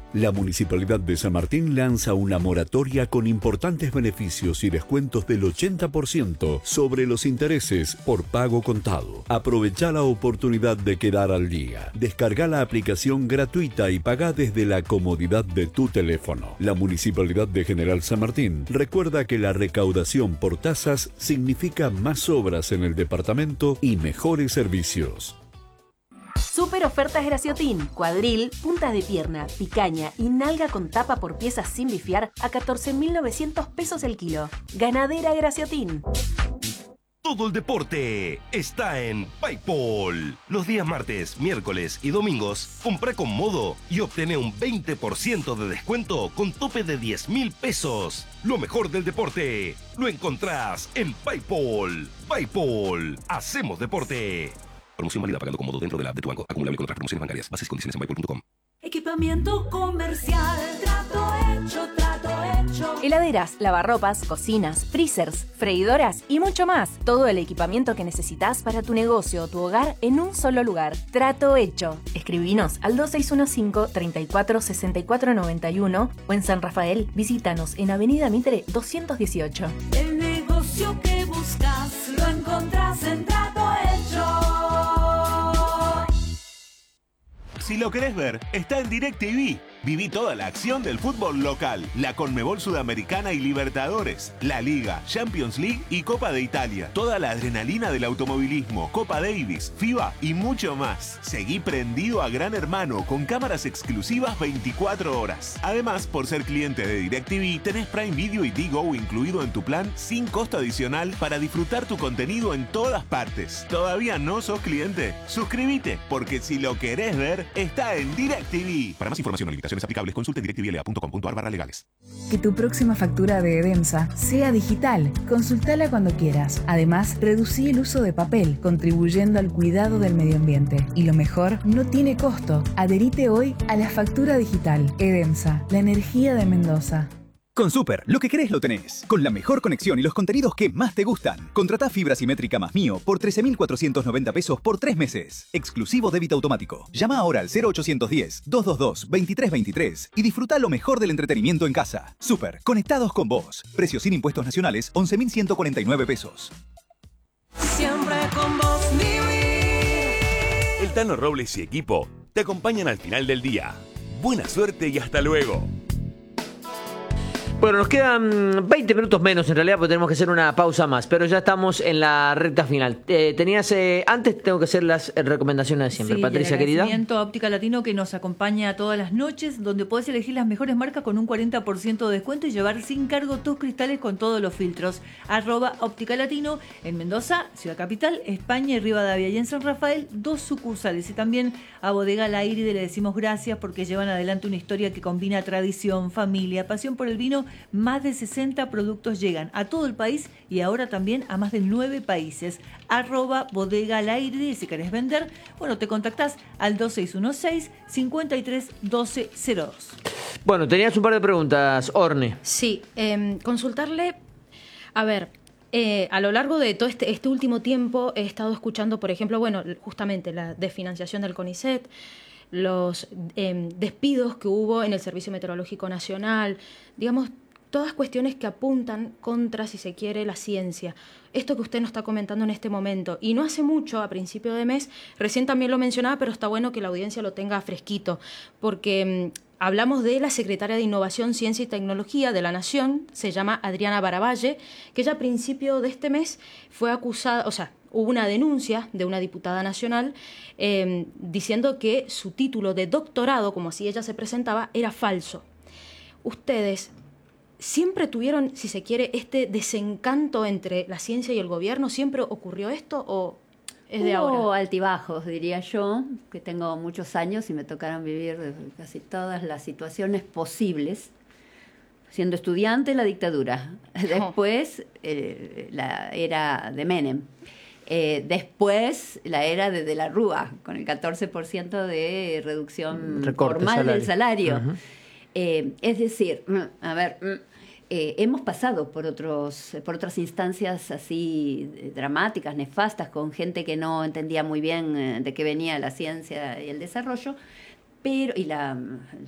La Municipalidad de San Martín lanza una moratoria con importantes beneficios y descuentos del 80% sobre los intereses por pago contado. Aprovecha la oportunidad de quedar al día. Descarga la aplicación gratuita y paga desde la comodidad de tu teléfono. La Municipalidad de General San Martín recuerda que la recaudación por tasas significa más obras en el departamento y mejores servicios. Super ofertas Graciotin, cuadril, puntas de pierna, picaña y nalga con tapa por piezas sin bifiar a 14.900 pesos el kilo. Ganadera Graciotin. Todo el deporte está en PayPal. Los días martes, miércoles y domingos, comprá con Modo y obtené un 20% de descuento con tope de 10.000 pesos. Lo mejor del deporte lo encontrás en PayPal. PayPal, hacemos deporte. Promoción válida pagando con Modo dentro de la app de tu banco. Acumulable con otras promociones bancarias. Bases y condiciones en paypal.com. Equipamiento comercial, trato hecho, trato hecho. Heladeras, lavarropas, cocinas, freezers, freidoras y mucho más. Todo el equipamiento que necesitas para tu negocio o tu hogar en un solo lugar. Trato hecho. Escribinos al 2615-346491 o en San Rafael, visítanos en Avenida Mitre 218. El negocio que buscas lo encontrás en Trato Hecho. Si lo querés ver, está en DirecTV. Viví toda la acción del fútbol local, la Conmebol Sudamericana y Libertadores, la Liga, Champions League y Copa de Italia. Toda la adrenalina del automovilismo, Copa Davis, FIBA y mucho más. Seguí prendido a Gran Hermano con cámaras exclusivas 24 horas. Además, por ser cliente de DirecTV, tenés Prime Video y Digo incluido en tu plan sin costo adicional para disfrutar tu contenido en todas partes. ¿Todavía no sos cliente? Suscríbete, porque si lo querés ver, está en DirecTV. Para más información o limitaciones aplicables, consulte directvla.com.ar/legales. Que tu próxima factura de Edemsa sea digital. Consultala cuando quieras. Además, reducí el uso de papel, contribuyendo al cuidado del medio ambiente. Y lo mejor, no tiene costo. Adherite hoy a la factura digital. Edemsa, la energía de Mendoza. Con Super, lo que querés lo tenés. Con la mejor conexión y los contenidos que más te gustan. Contratá fibra simétrica más Mío por 13.490 pesos por 3 meses. Exclusivo débito automático. Llama ahora al 0810-222-2323 y disfruta lo mejor del entretenimiento en casa. Super, conectados con vos. Precio sin impuestos nacionales, 11.149 pesos. Siempre con vos, vivir. El Tano Robles y equipo te acompañan al final del día. Buena suerte y hasta luego. Bueno, nos quedan 20 minutos menos en realidad porque tenemos que hacer una pausa más, pero ya estamos en la recta final. Antes tengo que hacer las recomendaciones de siempre. Sí, Patricia, querida. Agradecimiento a Óptica Latino que nos acompaña todas las noches, donde podés elegir las mejores marcas con un 40% de descuento y llevar sin cargo tus cristales con todos los filtros. @Óptica Latino en Mendoza, Ciudad Capital, España y Rivadavia. Y en San Rafael, 2 sucursales. Y también a Bodega La Iride le decimos gracias porque llevan adelante una historia que combina tradición, familia, pasión por el vino. Más de 60 productos llegan a todo el país y ahora también a más de 9 países. @Bodega al aire. Y si querés vender, bueno, te contactás al 2616-531202. Bueno, tenías un par de preguntas, Orne. Sí, consultarle, a ver, a lo largo de todo este último tiempo he estado escuchando, por ejemplo, bueno, justamente la desfinanciación del CONICET, los despidos que hubo en el Servicio Meteorológico Nacional, digamos, todas cuestiones que apuntan contra, si se quiere, la ciencia. Esto que usted nos está comentando en este momento. Y no hace mucho, a principio de mes, recién también lo mencionaba, pero está bueno que la audiencia lo tenga fresquito, porque hablamos de la secretaria de Innovación, Ciencia y Tecnología de la Nación, se llama Adriana Baravalle, que ya a principio de este mes fue acusada, o sea, hubo una denuncia de una diputada nacional diciendo que su título de doctorado, como así ella se presentaba, era falso. Ustedes siempre tuvieron, si se quiere, este desencanto entre la ciencia y el gobierno. ¿Siempre ocurrió esto o es de ahora? Hubo altibajos, diría yo, que tengo muchos años y me tocaron vivir casi todas las situaciones posibles. Siendo estudiante, la dictadura. Después, la era de Menem. Después, la era de la Rúa, con el 14% de reducción formal del salario. Uh-huh. Es decir, a ver, hemos pasado por otras instancias así dramáticas, nefastas, con gente que no entendía muy bien de qué venía la ciencia y el desarrollo, pero